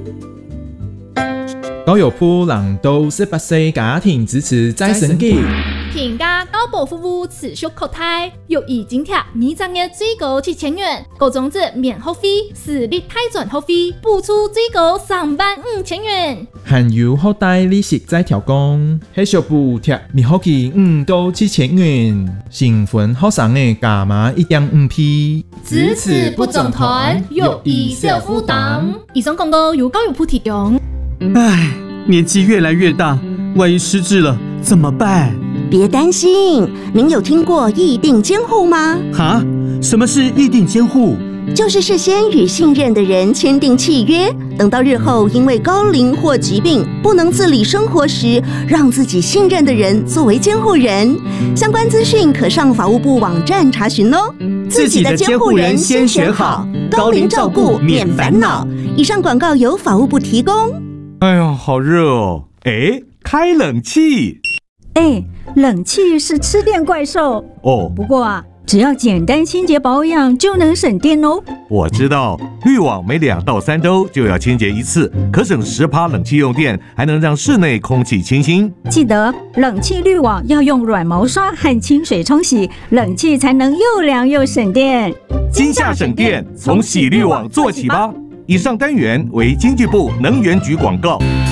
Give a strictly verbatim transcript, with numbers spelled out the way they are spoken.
高友铺人都十八岁家庭支持再生机， 平价高保服务持续扩大，又以津贴每张月最高七千元，高中子免学费，私立大专学费补助最高三万五千元， 含有学贷利息再调降，还小补贴免学期五到七千元，新婚学生的加码一点五倍， 支持不总团，又以小负担。以上广告由高友铺提供。 唉，年纪越来越大，万一失智了怎么办？ 别担心，您有听过议定监护吗？ 哈？什么是议定监护？ 就是事先与信任的人签订契约，等到日后因为高龄或疾病不能自理生活时，让自己信任的人作为监护人。相关资讯可上法务部网站查询哦。 自己的监护人先选好，高龄照顾免烦恼。 以上广告由法务部提供。 哎呦，好热哦！哎，开冷气。 哎，冷气是吃电怪兽哦。 不过啊，只要简单清洁保养就能省电哦。 我知道，滤网每两到三周就要清洁一次，可省十趴冷气用电，还能让室内空气清新。 记得冷气滤网要用软毛刷和清水冲洗，冷气才能又凉又省电。 今夏省电，从洗滤网做起吧。以上单元为经济部能源局广告。